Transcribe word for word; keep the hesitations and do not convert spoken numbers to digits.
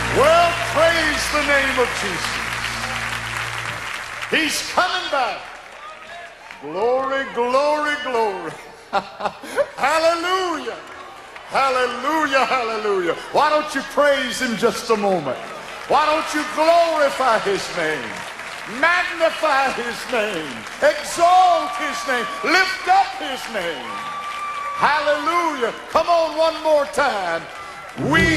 Well, praise the name of Jesus. He's coming back. Glory, glory, glory. Hallelujah. Hallelujah, hallelujah. Why don't you praise him just a moment? Why don't you glorify his name? Magnify his name. Exalt his name. Lift up his name. Hallelujah. Come on one more time. We